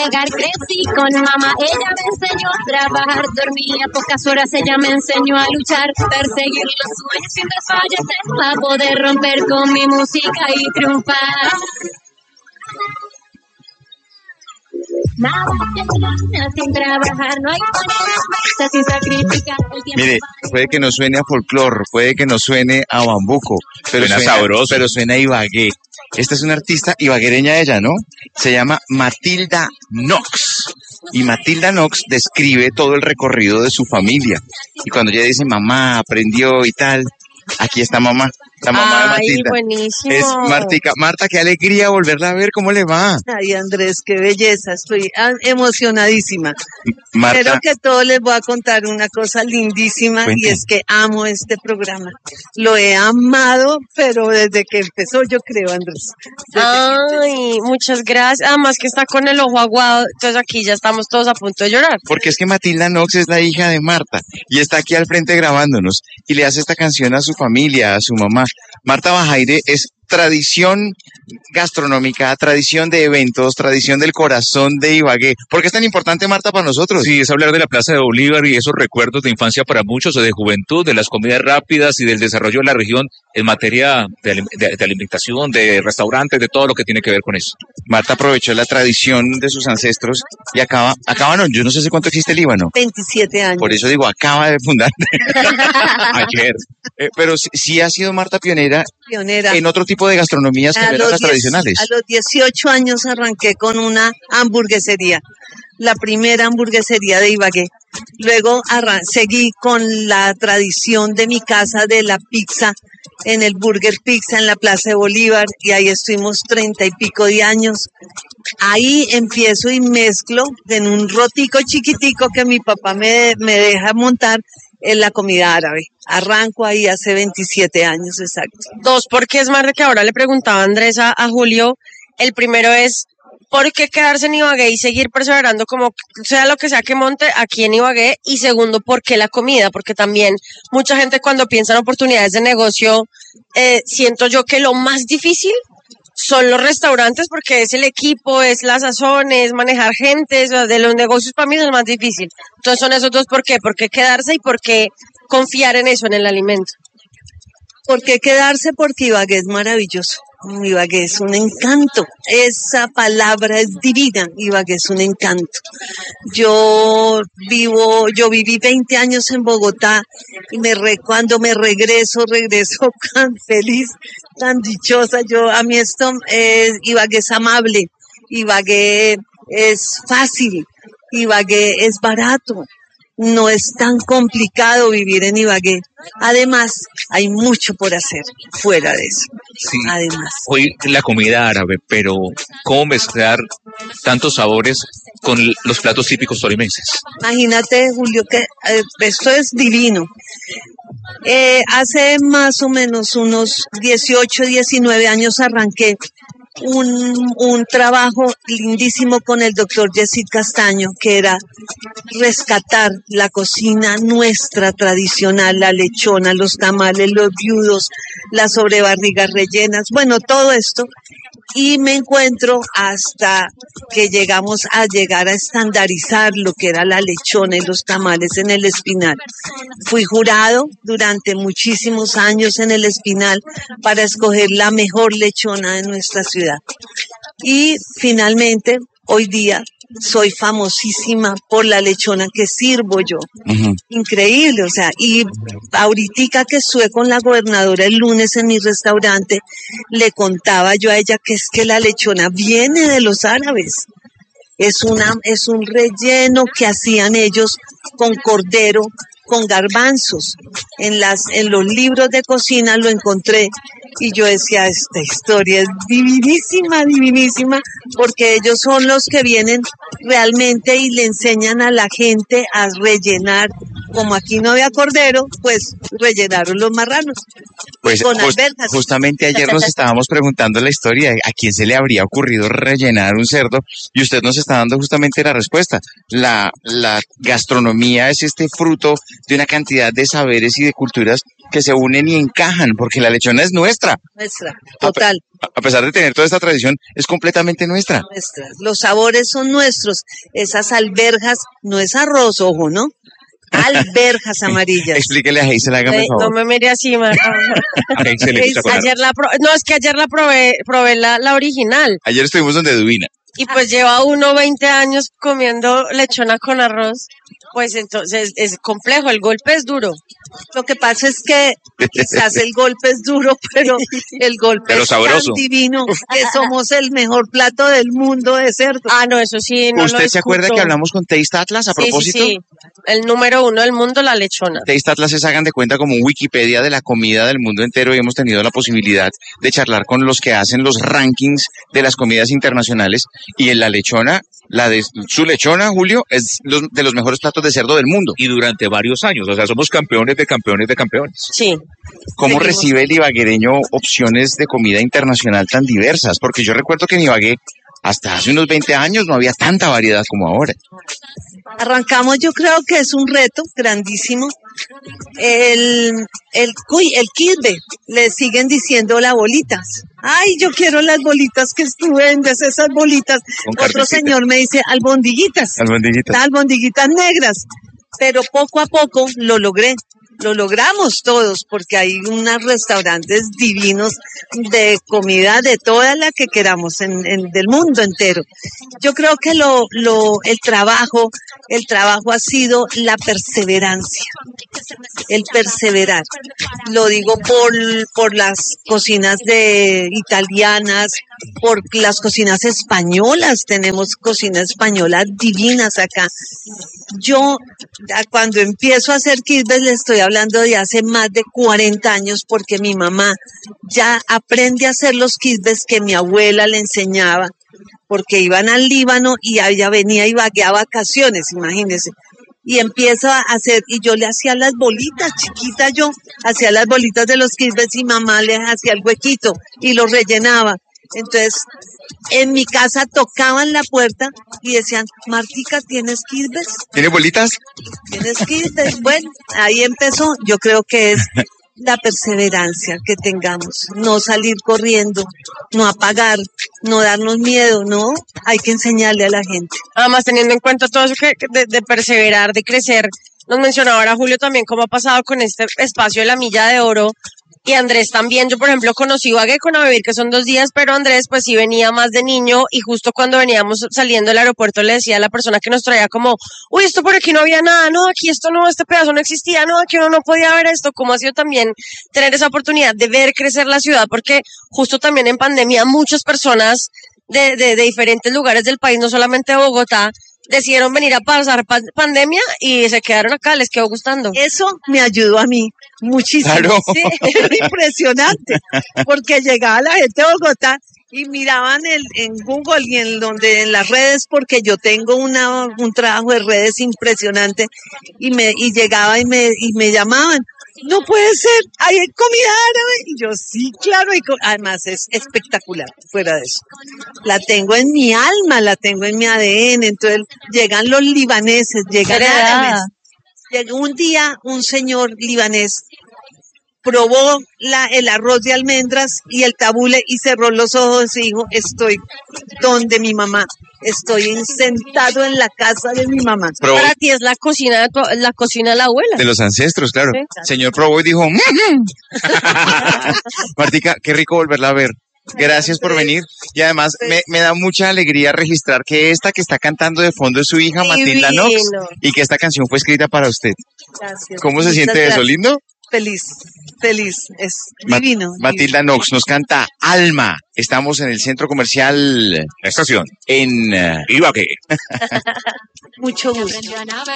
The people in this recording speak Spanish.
hogar crecí con mamá, ella me enseñó a trabajar, dormía pocas horas, ella me enseñó a luchar, perseguir los sueños sin desfallecer, para poder romper con mi música y triunfar. Nada sin trabajar, no hay manera sin sacrificar el tiempo. Mire, puede que no suene a folclor, puede que no suene a bambuco, pero suena sabroso, pero suena a Ibagué. Esta es una artista ibaguereña ella, ¿no? Se llama Matilda Knox. Y Matilda Knox describe todo el recorrido de su familia. Y cuando ella dice mamá aprendió y tal, aquí está mamá. La mamá de Matilda. Buenísimo. Es Martica. Marta, qué alegría volverla a ver. ¿Cómo le va? Ay, Andrés, qué belleza. Estoy emocionadísima. Marta, Pero que todo les voy a contar una cosa lindísima. Cuente. Y es que amo este programa. Lo he amado, pero desde que empezó, yo creo, Andrés. Ay, muchas gracias. Además que está con el ojo aguado, entonces aquí ya estamos todos a punto de llorar. porque es que Matilda Knox es la hija de Marta y está aquí al frente grabándonos y le hace esta canción a su familia, a su mamá. Marta Bajaire es tradición gastronómica, tradición de eventos, tradición del corazón de Ibagué. ¿Por qué es tan importante, Marta, para nosotros? Sí, es hablar de la Plaza de Bolívar y esos recuerdos de infancia para muchos o de juventud, de las comidas rápidas y del desarrollo de la región en materia de alimentación, de restaurantes, de todo lo que tiene que ver con eso. Marta aprovechó la tradición de sus ancestros y no, yo no sé hace cuánto existe el Líbano. 27 años. Por eso digo, acaba de fundar. Ayer. Pero sí ha sido Marta pionera en otro tipo de gastronomías que no eran las tradicionales. A los 18 años arranqué con una hamburguesería, la primera hamburguesería de Ibagué. Luego seguí con la tradición de mi casa de la pizza en el Burger Pizza en la Plaza de Bolívar y ahí estuvimos 30 y pico de años. Ahí empiezo y mezclo en un rotico chiquitico que mi papá me deja montar en la comida árabe. Arranco ahí hace 27 años, exacto. Dos, porque es más de que ahora le preguntaba Andrés a Julio. El primero es, ¿por qué quedarse en Ibagué y seguir perseverando como sea lo que sea que monte aquí en Ibagué? Y segundo, ¿por qué la comida? Porque también mucha gente cuando piensa en oportunidades de negocio, siento yo que lo más difícil son los restaurantes porque es el equipo, es la sazón, es manejar gente, de los negocios para mí es lo más difícil. Entonces son esos dos, ¿por qué? ¿Por qué quedarse y por qué confiar en eso, en el alimento? ¿Por qué quedarse? Porque Ibagué es maravilloso. Ibagué es un encanto. Esa palabra es divina. Ibagué es un encanto. Yo viví 20 años en Bogotá y cuando me regreso tan feliz, tan dichosa. Ibagué es amable. Ibagué es fácil. Ibagué es barato. No es tan complicado vivir en Ibagué. Además, hay mucho por hacer fuera de eso. Sí. Además. Hoy la comida árabe, pero ¿cómo mezclar tantos sabores con los platos típicos tolimenses? Imagínate, Julio, que esto es divino. Hace más o menos unos 18, 19 años arranqué un trabajo lindísimo con el doctor Yesid Castaño, que era rescatar la cocina nuestra tradicional, la lechona, los tamales, los viudos, las sobrebarrigas rellenas, bueno, todo esto. Y me encuentro hasta que llegamos a llegar a estandarizar lo que era la lechona y los tamales en el Espinal. Fui jurado durante muchísimos años en el Espinal para escoger la mejor lechona de nuestra ciudad. Y finalmente, hoy día, soy famosísima por la lechona que sirvo yo. Uh-huh. Increíble, o sea, y ahorita que estuve con la gobernadora el lunes en mi restaurante, le contaba yo a ella que es que la lechona viene de los árabes. Es un relleno que hacían ellos con cordero, con garbanzos. En los libros de cocina lo encontré y yo decía, esta historia es divinísima, divinísima, porque ellos son los que vienen realmente y le enseñan a la gente a rellenar como aquí no había cordero, pues rellenaron los marranos. Pues con alberjas. Justamente ayer nos estábamos preguntando la historia, ¿a quién se le habría ocurrido rellenar un cerdo? Y usted nos está dando justamente la respuesta. La gastronomía es este fruto de una cantidad de saberes y de culturas que se unen y encajan, porque la lechona es nuestra. Nuestra, total. A pesar de tener toda esta tradición, es completamente nuestra. Los sabores son nuestros. Esas alberjas, no es arroz, ojo, ¿no? Alberjas amarillas. Explíquele a Hazel, hágame el favor. No me mire así, Mar. No, es que ayer la probé la original. Ayer estuvimos donde Dubina. Y pues lleva uno 20 años comiendo lechona con arroz. Pues entonces es complejo, el golpe es duro. Lo que pasa es que quizás el golpe es duro, pero el golpe es sabroso. Tan divino que somos el mejor plato del mundo de cerdo. Ah, no, eso sí, no ¿Usted se acuerda que hablamos con Taste Atlas a propósito? Sí. El número 1 del mundo, la lechona. Taste Atlas es, hagan de cuenta, como un Wikipedia de la comida del mundo entero, y hemos tenido la posibilidad de charlar con los que hacen los rankings de las comidas internacionales, y en la lechona, su lechona, Julio, es de los mejores platos de cerdo del mundo. Y durante varios años, o sea, somos campeones de campeones de campeones. Sí. ¿Cómo recibe el ibaguereño opciones de comida internacional tan diversas? Porque yo recuerdo que en Ibagué, hasta hace unos 20 años, no había tanta variedad como ahora. Arrancamos, yo creo que es un reto grandísimo. El quisbe, le siguen diciendo las bolitas. Ay, yo quiero las bolitas, que estupendas esas bolitas. Otro señor me dice albondiguitas. Albondiguitas negras. Pero poco a poco lo logramos todos, porque hay unos restaurantes divinos de comida de toda la que queramos del mundo entero. Yo creo que el trabajo ha sido la perseverancia, el perseverar. Lo digo por las cocinas italianas, por las cocinas españolas. Tenemos cocinas españolas divinas acá. Yo, cuando empiezo a hacer quisbes, le estoy hablando de hace más de 40 años, porque mi mamá ya aprende a hacer los quisbes que mi abuela le enseñaba, porque iban al Líbano y ella venía a Ibagué a vacaciones, imagínense. Y empiezo a hacer, y yo le hacía las bolitas, chiquita yo, hacía las bolitas de los quisbes y mamá le hacía el huequito y los rellenaba. Entonces, en mi casa tocaban la puerta y decían, Martica, ¿tienes quisbes? ¿Tiene bolitas? ¿Tienes quisbes? Bueno, ahí empezó. Yo creo que es la perseverancia que tengamos, no salir corriendo, no apagar, no darnos miedo, no, hay que enseñarle a la gente. Además, teniendo en cuenta todo eso de perseverar, de crecer, nos mencionaba ahora Julio también cómo ha pasado con este espacio de la Milla de Oro. Y Andrés también, yo por ejemplo conocí Ibagué con A Vivir, que son 2 días, pero Andrés pues sí venía más de niño, y justo cuando veníamos saliendo del aeropuerto le decía a la persona que nos traía como, uy, esto por aquí no había nada, no, aquí esto no, este pedazo no existía, no, aquí uno no podía ver esto. ¿Cómo ha sido también tener esa oportunidad de ver crecer la ciudad? Porque justo también en pandemia muchas personas de diferentes lugares del país, no solamente de Bogotá, decidieron venir a pasar pandemia y se quedaron acá, les quedó gustando. Eso me ayudó a mí muchísimo. Claro. Sí, era impresionante, porque llegaba la gente de Bogotá y miraban en Google y en las redes, porque yo tengo un trabajo de redes impresionante, y llegaba y me llamaban. No puede ser, hay comida árabe. Y yo, sí, claro, además es espectacular, fuera de eso. La tengo en mi alma, la tengo en mi ADN. Entonces llegan los libaneses, llegan árabes. Un día un señor libanés probó el arroz de almendras y el tabule y cerró los ojos y dijo, estoy donde mi mamá, estoy sentado en la casa de mi mamá. Para ti es la cocina de la abuela. De los ancestros, claro. Sí. Señor probó y dijo, Martica, qué rico volverla a ver. Gracias por venir, y además me da mucha alegría registrar que esta que está cantando de fondo es su hija Matilda Knox, y que esta canción fue escrita para usted. Gracias. ¿Cómo se siente eso? ¿Lindo? Feliz, es divino. Matilda Knox nos canta Alma. Estamos en el centro comercial Estación en Ibagué. Mucho gusto.